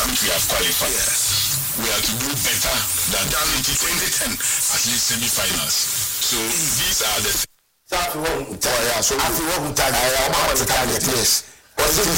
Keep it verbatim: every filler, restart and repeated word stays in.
we have qualified. Yes. We have to do better than twenty ten, at least semi-finals. So these are the things. So I feel what we target. I feel what we target. I want to target. Yes. Because